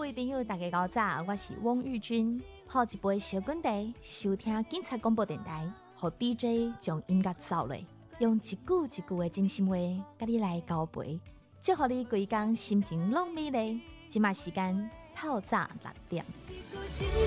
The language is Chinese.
位朋友大家好早，我是汪玉君，泡一杯小滚茶，收听警察广播电台，和 DJ 将音乐走嘞，用一句一句的真心话，甲你来交陪，祝福你规工心情拢美丽。即马时间透早6点。